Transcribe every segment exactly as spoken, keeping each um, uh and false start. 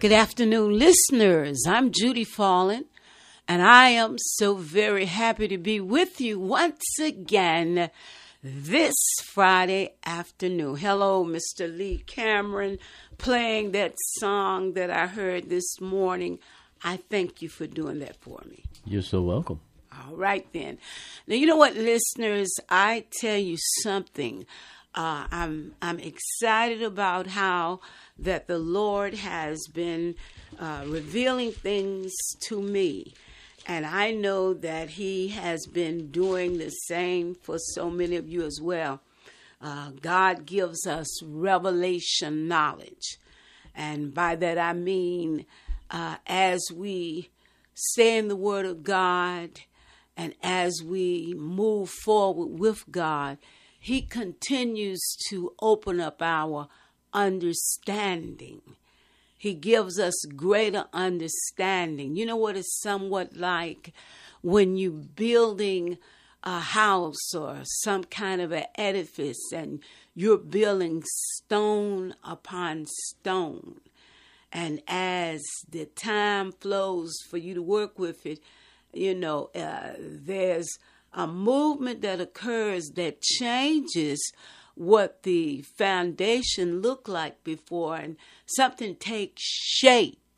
Good afternoon, listeners. I'm Judy Fallon, and I am so very happy to be with you once again this Friday afternoon. Hello, Mister Lee Cameron, playing that song that I heard this morning. I thank you for doing that for me. You're so welcome. All right, then. Now, you know what, listeners? I tell you something. Uh, I'm I'm excited about how that the Lord has been uh, revealing things to me. And I know that he has been doing the same for so many of you as well. Uh, God gives us revelation knowledge. And by that I mean, uh, as we stay in the Word of God and as we move forward with God, he continues to open up our understanding. He gives us greater understanding. You know what it's somewhat like when you're building a house or some kind of an edifice and you're building stone upon stone. And as the time flows for you to work with it, you know, uh, there's a movement that occurs that changes what the foundation looked like before, and something takes shape.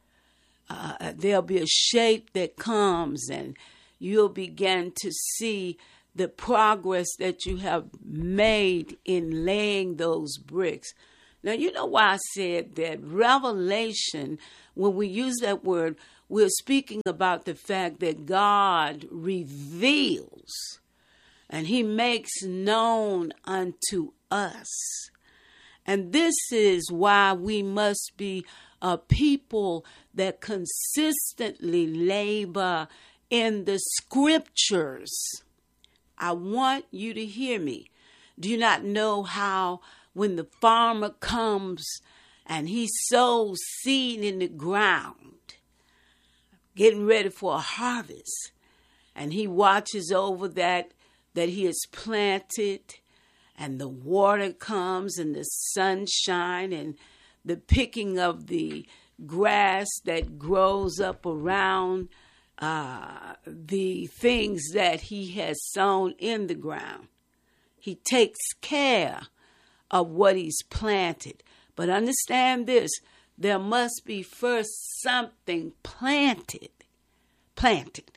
Uh, there'll be a shape that comes, and you'll begin to see the progress that you have made in laying those bricks. Now, you know why I said that revelation, when we use that word, we're speaking about the fact that God reveals and he makes known unto us. And this is why we must be a people that consistently labor in the scriptures. I want you to hear me. Do you not know how when the farmer comes and he sows seed in the ground, getting ready for a harvest, and he watches over that that he has planted, and the water comes and the sunshine and the picking of the grass that grows up around uh, the things that he has sown in the ground. He takes care of what he's planted. But understand this, there must be first something planted, planted.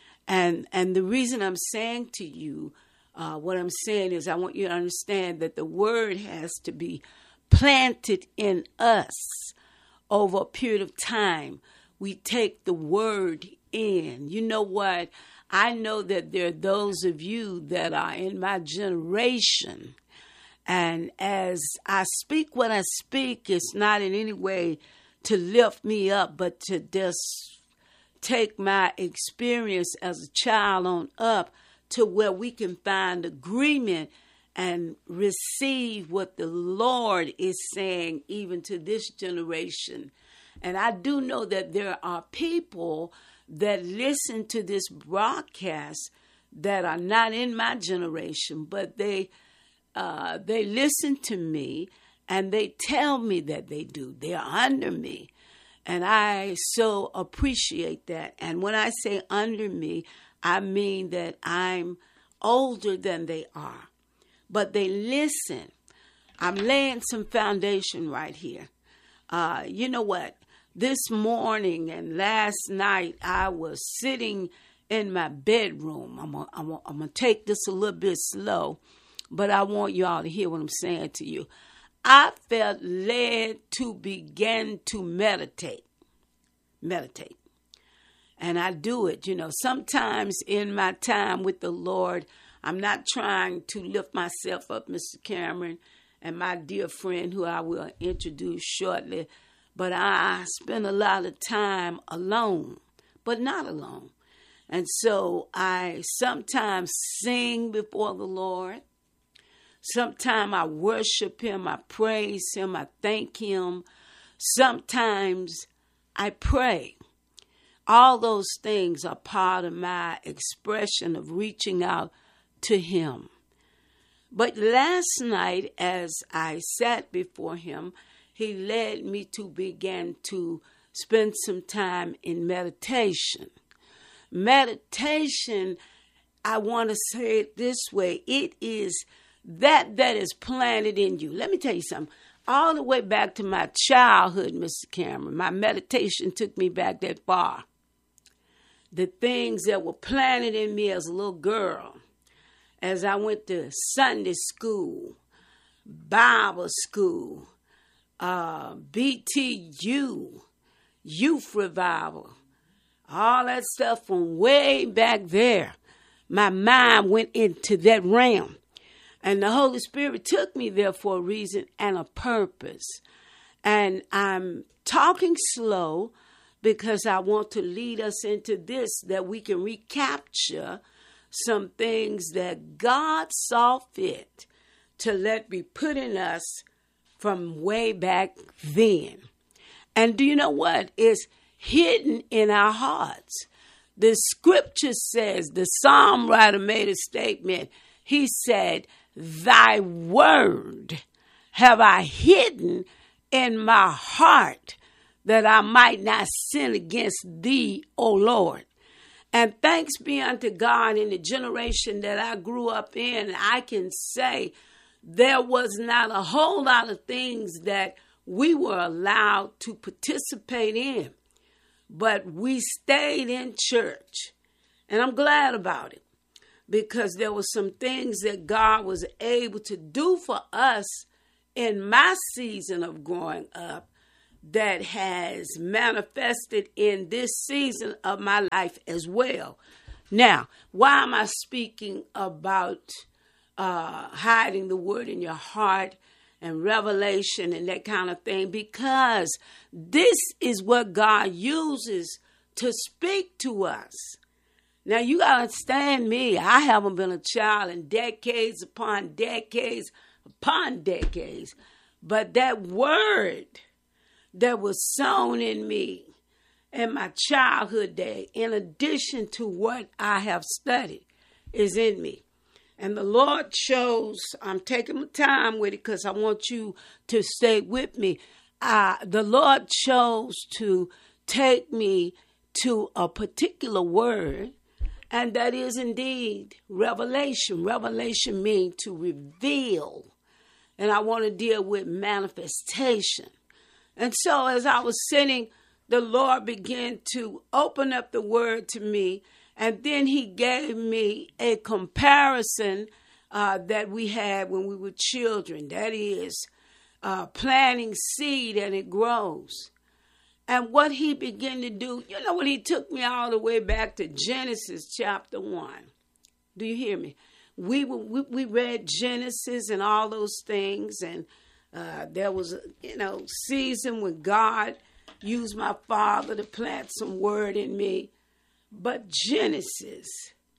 And and the reason I'm saying to you, uh, what I'm saying is I want you to understand that the word has to be planted in us over a period of time. We take the word in. You know what? I know that there are those of you that are in my generation. And as I speak what I speak, it's not in any way to lift me up, but to just take my experience as a child on up to where we can find agreement and receive what the Lord is saying even to this generation. And I do know that there are people that listen to this broadcast that are not in my generation, but they uh, they listen to me and they tell me that they do. They're under me. And I so appreciate that. And when I say under me, I mean that I'm older than they are. But they listen. I'm laying some foundation right here. Uh, you know what? This morning and last night, I was sitting in my bedroom. I'm gonna, I'm gonna, I'm gonna take this a little bit slow, but I want y'all to hear what I'm saying to you. I felt led to begin to meditate. Meditate. And I do it, you know, sometimes in my time with the Lord, I'm not trying to lift myself up, Mister Cameron, and my dear friend who I will introduce shortly, but I spend a lot of time alone, but not alone. And so I sometimes sing before the Lord. Sometimes I worship him, I praise him, I thank him. Sometimes I pray. All those things are part of my expression of reaching out to him. But last night, as I sat before him, he led me to begin to spend some time in meditation. Meditation, I want to say it this way, it is that that is planted in you. Let me tell you something. All the way back to my childhood, Mister Cameron, my meditation took me back that far. The things that were planted in me as a little girl, as I went to Sunday school, Bible school, uh, B T U, youth revival, all that stuff from way back there. My mind went into that realm. And the Holy Spirit took me there for a reason and a purpose. And I'm talking slow because I want to lead us into this, that we can recapture some things that God saw fit to let be put in us from way back then. And do you know what? It's hidden in our hearts. The scripture says, the psalm writer made a statement. He said, thy word have I hidden in my heart that I might not sin against thee, O Lord. And thanks be unto God, in the generation that I grew up in, I can say there was not a whole lot of things that we were allowed to participate in. But we stayed in church. And I'm glad about it, because there were some things that God was able to do for us in my season of growing up that has manifested in this season of my life as well. Now, why am I speaking about uh, hiding the word in your heart and revelation and that kind of thing? Because this is what God uses to speak to us. Now, you got to understand me. I haven't been a child in decades upon decades upon decades. But that word that was sown in me in my childhood day, in addition to what I have studied, is in me. And the Lord chose, I'm taking my time with it because I want you to stay with me. Uh, the Lord chose to take me to a particular word, and that is indeed revelation. Revelation means to reveal. And I want to deal with manifestation. And so as I was sitting, the Lord began to open up the word to me. And then he gave me a comparison uh, that we had when we were children. That is uh, planting seed and it grows. And what he began to do, you know what, he took me all the way back to Genesis chapter one. Do you hear me? We we, we read Genesis and all those things, and uh, there was a you know season when God used my father to plant some word in me. But Genesis,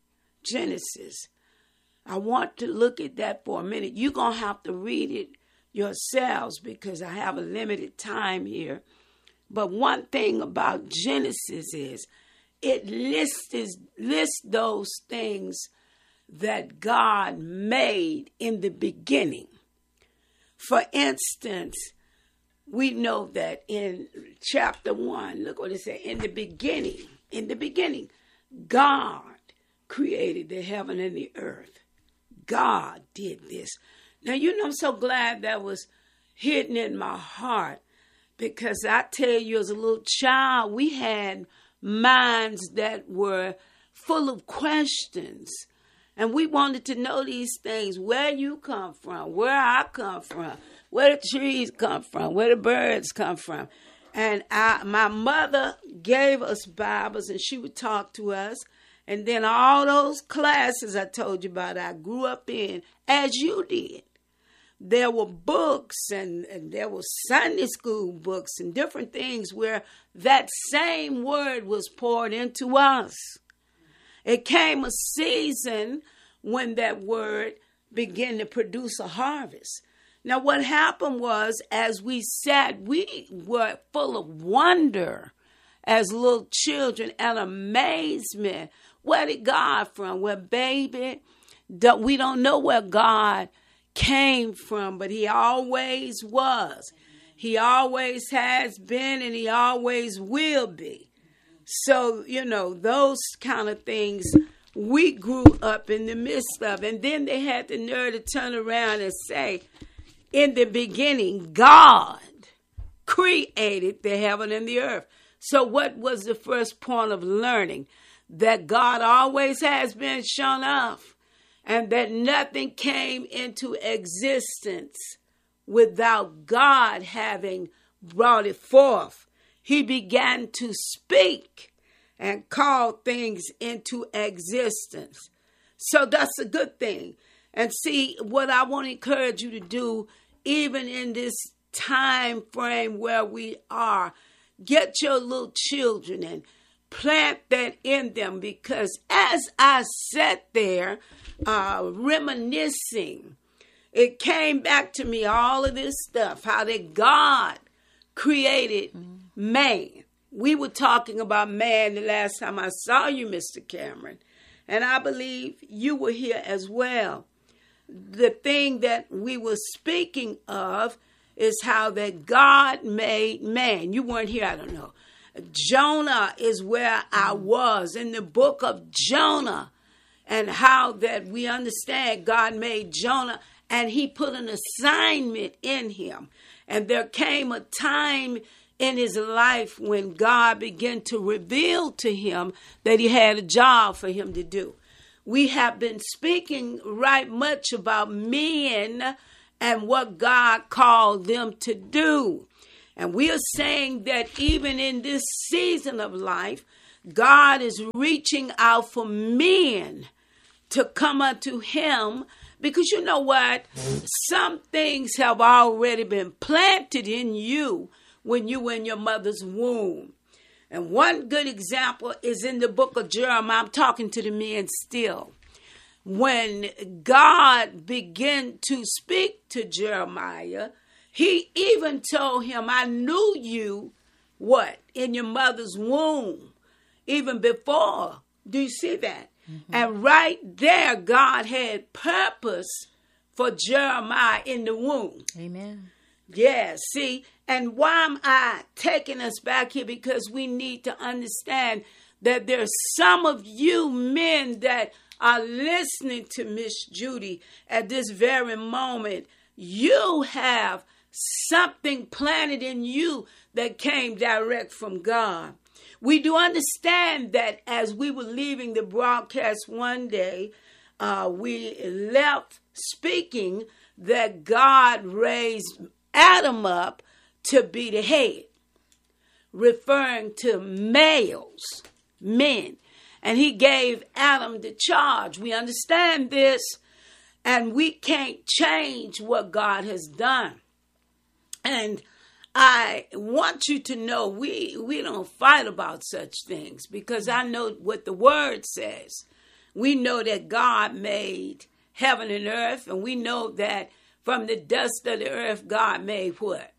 Genesis, I want to look at that for a minute. You're going to have to read it yourselves because I have a limited time here. But one thing about Genesis is it lists, lists those things that God made in the beginning. For instance, we know that in chapter one, look what it says, in the beginning, in the beginning, God created the heaven and the earth. God did this. Now, you know, I'm so glad that was hidden in my heart. Because I tell you, as a little child, we had minds that were full of questions. And we wanted to know these things, where you come from, where I come from, where the trees come from, where the birds come from. And I, my mother gave us Bibles, and she would talk to us. And then all those classes I told you about, I grew up in, as you did. There were books and, and there were Sunday school books and different things where that same word was poured into us. It came a season when that word began to produce a harvest. Now, what happened was, as we sat, we were full of wonder as little children and amazement. Where did God from? Well, baby, we don't know where God came from, but he always was. He always has been and he always will be. So, you know, those kind of things we grew up in the midst of. And then they had the nerve to turn around and say, in the beginning, God created the heaven and the earth. So what was the first point of learning? That God always has been shown off, and that nothing came into existence without God having brought it forth. He began to speak and call things into existence. So that's a good thing. And see, what I want to encourage you to do, even in this time frame where we are, get your little children and plant that in them, because as I sat there uh, reminiscing, it came back to me, all of this stuff, how that God created man. We were talking about man the last time I saw you, Mister Cameron, and I believe you were here as well. The thing that we were speaking of is how that God made man. You weren't here, I don't know. Jonah is where I was, in the book of Jonah, and how that we understand God made Jonah and he put an assignment in him. And there came a time in his life when God began to reveal to him that he had a job for him to do. We have been speaking right much about men and what God called them to do. And we are saying that even in this season of life, God is reaching out for men to come unto him, because you know what? Some things have already been planted in you when you were in your mother's womb. And one good example is in the book of Jeremiah. I'm talking to the men still. When God began to speak to Jeremiah, he even told him, I knew you, what? In your mother's womb, even before. Do you see that? Mm-hmm. And right there, God had purpose for Jeremiah in the womb. Amen. Yeah, see, and why am I taking us back here? Because we need to understand that there's some of you men that are listening to Miss Judy at this very moment. You have something planted in you that came direct from God. We do understand that as we were leaving the broadcast one day, uh, we left speaking that God raised Adam up to be the head, referring to males, men. And he gave Adam the charge. We understand this, and we can't change what God has done. And I want you to know we, we don't fight about such things, because I know what the word says. We know that God made heaven and earth, and we know that from the dust of the earth, God made what?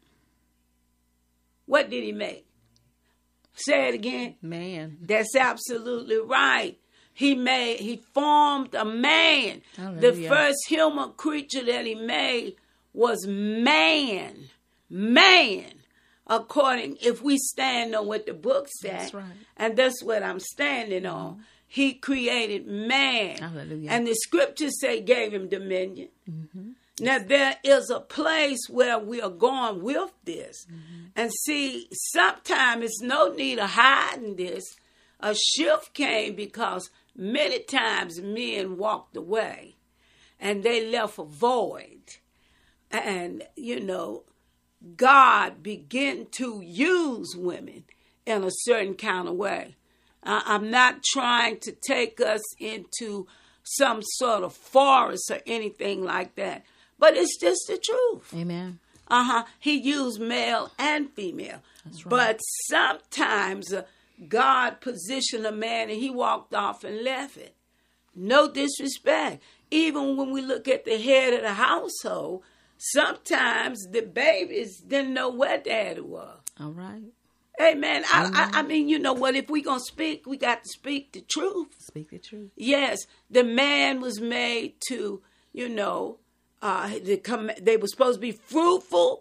What did he make? Say it again. Man. That's absolutely right. He made, he formed a man. Hallelujah. The first human creature that he made was man. Man. According, if we stand on what the book said. That's right. And that's what I'm standing on. Mm-hmm. He created man. Hallelujah. And the scriptures say gave him dominion. Mm-hmm. Now, there is a place where we are going with this. Mm-hmm. And see, sometimes it's no need of hiding this. A shift came because many times men walked away and they left a void. And, you know, God began to use women in a certain kind of way. Uh, I'm not trying to take us into some sort of forest or anything like that. But it's just the truth. Amen. Uh-huh. He used male and female. That's right. But sometimes uh, God positioned a man and he walked off and left it. No disrespect. Even when we look at the head of the household, sometimes the babies didn't know where daddy was. All right. Amen. I, I, I mean, you know what? If we're going to speak, we got to speak the truth. Speak the truth. Yes. The man was made to, you know, Uh, they, come, they were supposed to be fruitful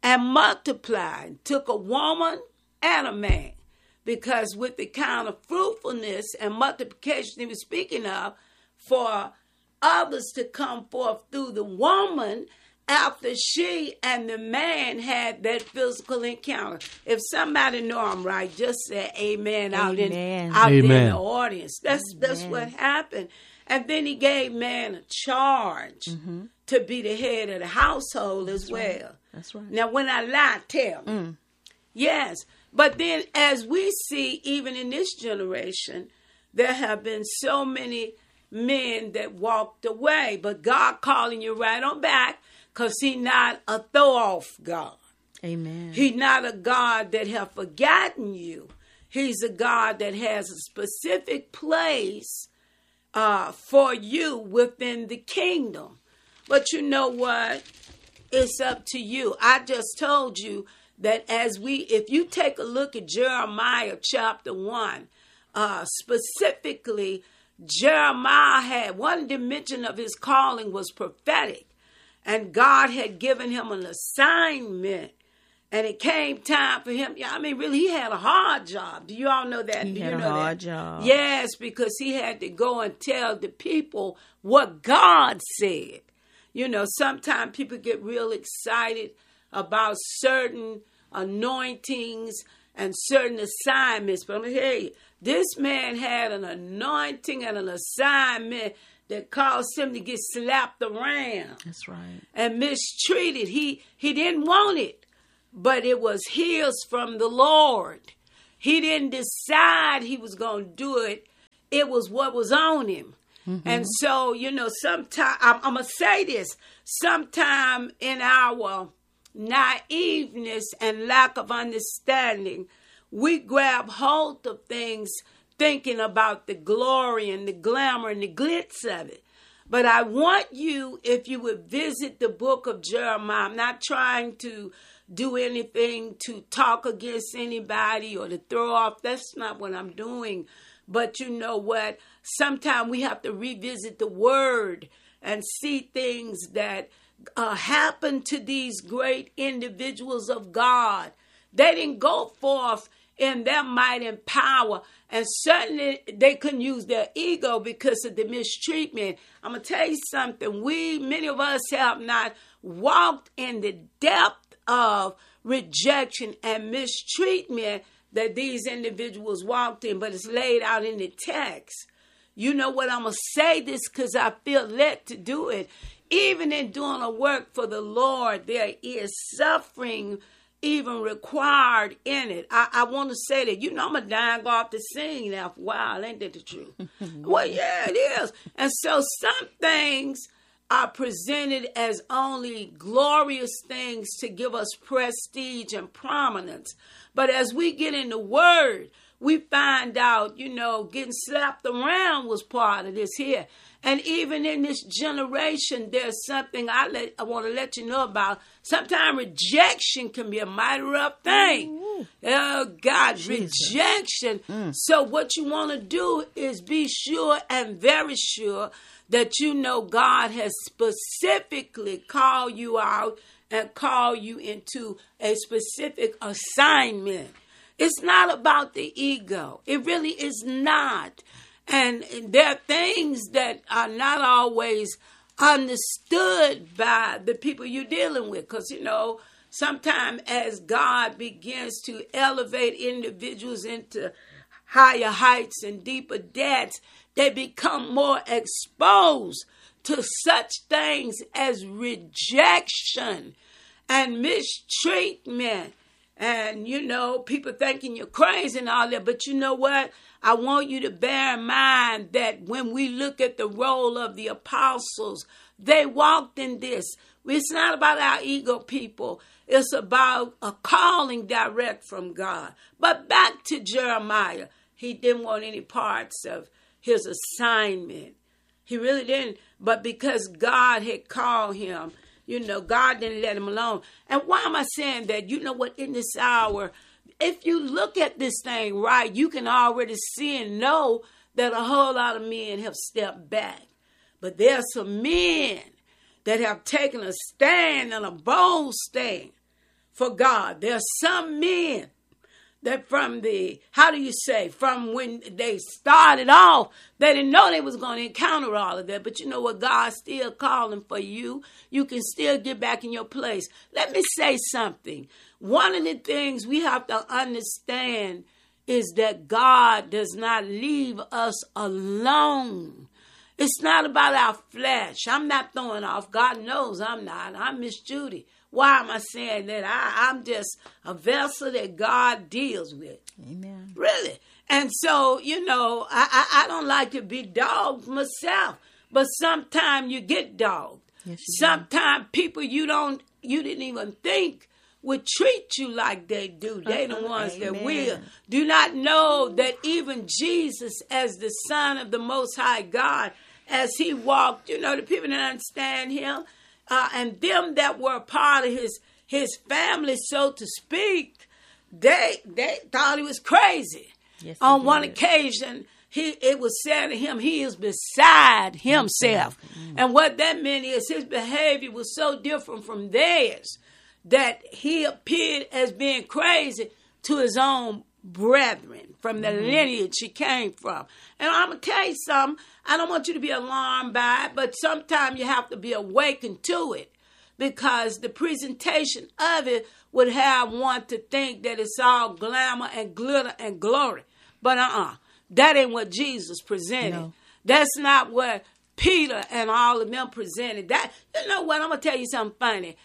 and multiplied, took a woman and a man. Because with the kind of fruitfulness and multiplication he was speaking of, for others to come forth through the woman after she and the man had that physical encounter. If somebody know I'm right, just say amen, amen. out, in, out amen. there in the audience. That's, that's what happened. And then he gave man a charge mm-hmm. to be the head of the household as That's well. Right. That's right. Now, when I lie, tell me. Mm. Yes. But then as we see, even in this generation, there have been so many men that walked away. But God calling you right on back, because he's not a throw-off God. Amen. He's not a God that have forgotten you. He's a God that has a specific place uh, for you within the kingdom. But you know what? It's up to you. I just told you that as we, if you take a look at Jeremiah chapter one, uh, specifically, Jeremiah had one dimension of his calling was prophetic. And God had given him an assignment. And it came time for him. I mean, really, he had a hard job. Do you all know that? He Do had you a know hard that? job. Yes, because he had to go and tell the people what God said. You know, sometimes people get real excited about certain anointings and certain assignments. But I'm going to tell you, this man had an anointing and an assignment that caused him to get slapped around. That's right. And mistreated. He he didn't want it, but it was his from the Lord. He didn't decide he was going to do it. It was what was on him. Mm-hmm. And so, you know, sometime, I'm, I'm going to say this, sometime in our naiveness and lack of understanding, we grab hold of things thinking about the glory and the glamour and the glitz of it. But I want you, if you would visit the book of Jeremiah, I'm not trying to do anything to talk against anybody or to throw off. That's not what I'm doing. But you know what? Sometimes we have to revisit the word and see things that uh, happened to these great individuals of God. They didn't go forth in their might and power. And certainly they couldn't use their ego because of the mistreatment. I'm going to tell you something. We, many of us have not walked in the depth of rejection and mistreatment that these individuals walked in, but it's laid out in the text. You know what? I'm going to say this because I feel led to do it. Even in doing a work for the Lord, there is suffering even required in it. I, I want to say that, you know, I'm a dying go off the scene after a while. Ain't that the truth? Well, yeah, it is. And so some things are presented as only glorious things to give us prestige and prominence. But as we get in the word, we find out, you know, getting slapped around was part of this here. And even in this generation, there's something I let I want to let you know about. Sometimes rejection can be a mighty rough thing. Ooh. Oh, God, Jesus. Rejection. Mm. So what you want to do is be sure and very sure that you know God has specifically called you out and called you into a specific assignment. It's not about the ego. It really is not. And there are things that are not always understood by the people you're dealing with. Because, you know, sometimes as God begins to elevate individuals into higher heights and deeper depths, they become more exposed to such things as rejection and mistreatment. And, you know, people thinking you're crazy and all that. But you know what? I want you to bear in mind that when we look at the role of the apostles, they walked in this. It's not about our ego, people. It's about a calling direct from God. But back to Jeremiah. He didn't want any parts of his assignment. He really didn't. But because God had called him, you know, God didn't let him alone. And why am I saying that? You know what? In this hour, if you look at this thing right, you can already see and know that a whole lot of men have stepped back. But there are some men that have taken a stand and a bold stand for God. There are some men that from the, how do you say, from when they started off, they didn't know they was going to encounter all of that. But you know what? God's still calling for you. You can still get back in your place. Let me say something. One of the things we have to understand is that God does not leave us alone. It's not about our flesh. I'm not throwing off. God knows I'm not. I'm Miss Judy. Why am I saying that? I, I'm just a vessel that God deals with. Amen. Really. And so, you know, I, I, I don't like to be dogged myself. But sometimes you get dogged. Yes, you sometimes people you don't, you didn't even think would treat you like they do. They the ones Amen. that will. Do not know that even Jesus, as the Son of the Most High God, as he walked, you know, the people didn't understand him. Uh, and them that were a part of his his family, so to speak, they they thought he was crazy. Yes, On one occasion, he it was said to him, he is beside himself. Mm-hmm. And what that meant is his behavior was so different from theirs that he appeared as being crazy to his own brethren from the mm-hmm. lineage he came from. And I'm going to tell you something. I don't want you to be alarmed by it, but sometimes you have to be awakened to it, because the presentation of it would have one to think that it's all glamour and glitter and glory. But uh-uh. That ain't what Jesus presented. No. That's not what Peter and all of them presented. That, you know what? I'm going to tell you something funny.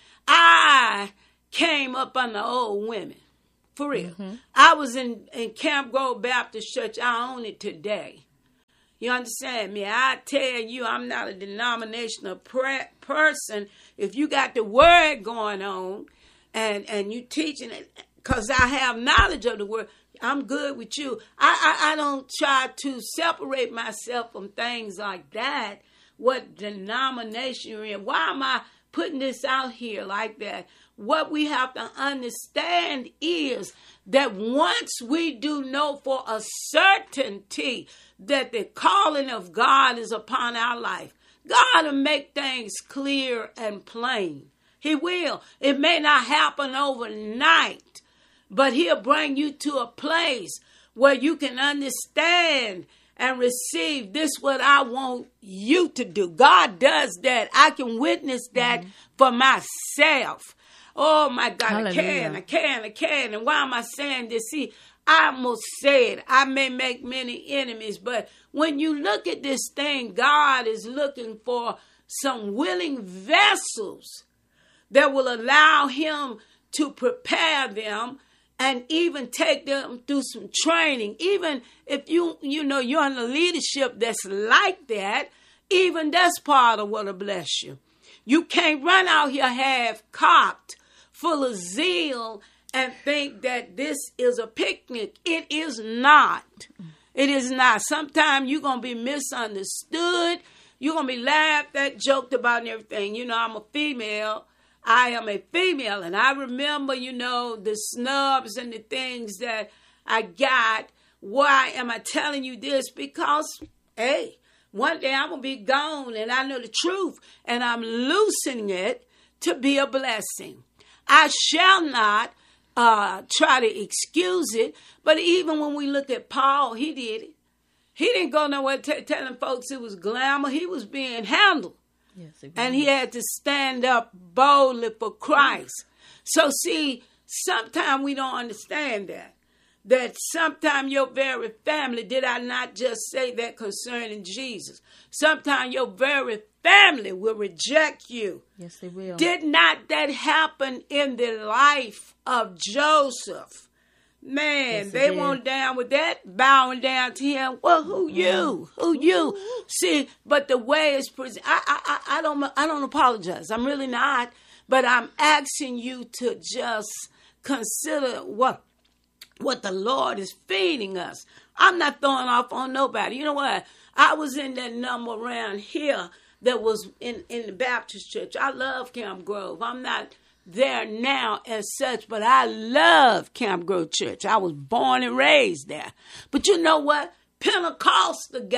I came up under old women. For real. Mm-hmm. I was in, in Camp Grove Baptist Church. I own it today. You understand me? I tell you, I'm not a denominational pre- person. If you got the word going on and, and you teaching it, because I have knowledge of the word, I'm good with you. I, I, I don't try to separate myself from things like that. What denomination you're in. Why am I putting this out here like that? What we have to understand is that once we do know for a certainty that the calling of God is upon our life, God will make things clear and plain. He will. It may not happen overnight, but he'll bring you to a place where you can understand and receive this what I want you to do. God does that. I can witness that mm-hmm. for myself. Oh, my God, Hallelujah. I can, I can, I can. And why am I saying this? See, I almost said I may make many enemies, but when you look at this thing, God is looking for some willing vessels that will allow him to prepare them and even take them through some training. Even if you, you know, you're in a leadership that's like that, even that's part of what'll bless you. You can't run out here half-cocked, full of zeal, and think that this is a picnic. It is not. It is not. Sometimes you're going to be misunderstood. You're going to be laughed at, joked about, and everything. You know, I'm a female. I am a female. And I remember, you know, the snubs and the things that I got. Why am I telling you this? Because, hey, one day I'm going to be gone, and I know the truth, and I'm loosening it to be a blessing. I shall not uh, try to excuse it, but even when we look at Paul, he did it. He didn't go nowhere t- telling folks it was glamour. He was being handled. Yes, and he had to stand up boldly for Christ. So see, sometimes we don't understand that. That sometimes your very family, did I not just say that concerning Jesus? Sometimes your very family will reject you. Yes, they will. Did not that happen in the life of Joseph? Man, yes, they weren't down with that, bowing down to him. Well, who you? Who you? See, but the way it's presented, I, I, I, I don't, I don't apologize. I'm really not. But I'm asking you to just consider what. what the Lord is feeding us. I'm not throwing off on nobody. You know what? I was in that number around here that was in, in the Baptist church. I love Camp Grove. I'm not there now as such, but I love Camp Grove Church. I was born and raised there. But you know what? Pentecostal got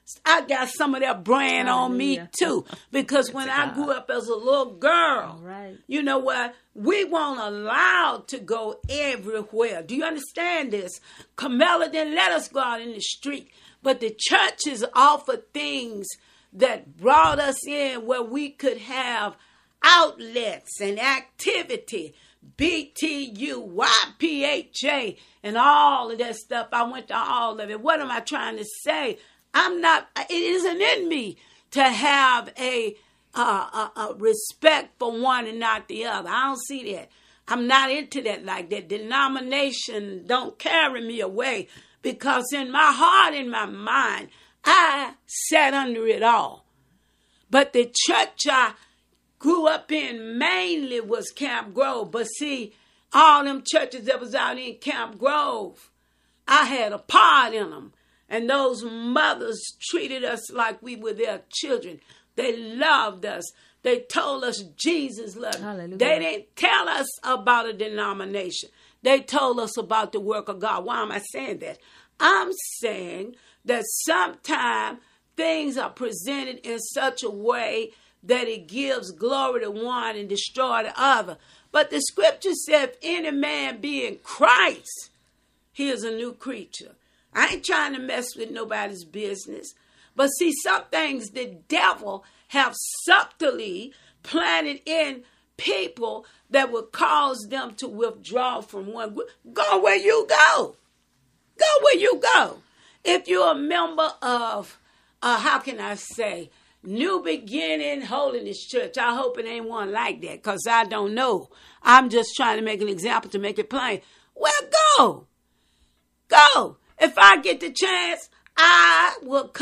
I got some of that brand on me too. Because when I grew up as a little girl, right. you know what? We weren't allowed to go everywhere. Do you understand this? Camilla didn't let us go out in the street. But the churches offered things that brought us in where we could have outlets and activity. B T U, Y P H A, and all of that stuff. I went to all of it. What am I trying to say? I'm not, it isn't in me to have a, uh, a, a respect for one and not the other. I don't see that. I'm not into that like that. Denomination don't carry me away, because in my heart, in my mind, I sat under it all. But the church I grew up in mainly was Camp Grove. But see, all them churches that was out in Camp Grove, I had a part in them. And those mothers treated us like we were their children. They loved us. They told us Jesus loved us. Hallelujah. They didn't tell us about a denomination. They told us about the work of God. Why am I saying that? I'm saying that sometimes things are presented in such a way that it gives glory to one and destroy the other. But the scripture said, if any man be in Christ, he is a new creature. I ain't trying to mess with nobody's business. But see, some things the devil have subtly planted in people that would cause them to withdraw from one group. Go where you go. Go where you go. If you're a member of, uh, how can I say, New Beginning Holiness Church, I hope it ain't one like that, because I don't know. I'm just trying to make an example to make it plain. Well, go. Go. If I get the chance, I will come.